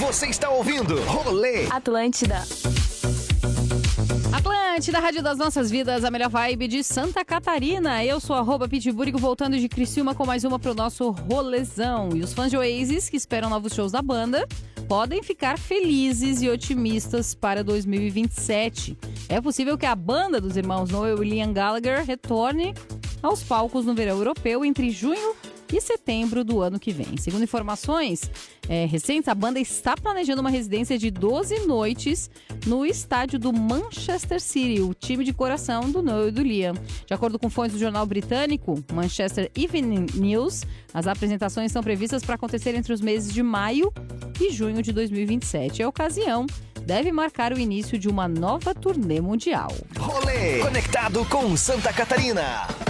Você está ouvindo Rolê Atlântida. Atlântida, Rádio das Nossas Vidas, a melhor vibe de Santa Catarina. Eu sou @Pitburigo, voltando de Criciúma com mais uma pro nosso rolezão. E os fãs de Oasis, que esperam novos shows da banda, podem ficar felizes e otimistas para 2027. É possível que a banda dos irmãos Noel e Liam Gallagher retorne aos palcos no verão europeu entre junho e setembro do ano que vem. Segundo informações recentes, a banda está planejando uma residência de 12 noites no estádio do Manchester City, o time de coração do Noel e do Liam. De acordo com fontes do jornal britânico Manchester Evening News, as apresentações estão previstas para acontecer entre os meses de maio e junho de 2027. A ocasião deve marcar o início de uma nova turnê mundial. Rolê conectado com Santa Catarina.